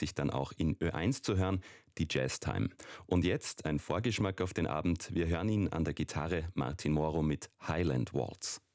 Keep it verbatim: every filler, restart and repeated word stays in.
sich dann auch in Ö eins zu hören, die Jazztime. Und jetzt ein Vorgeschmack auf den Abend. Wir hören ihn an der Gitarre Martin Moro mit Highland Waltz.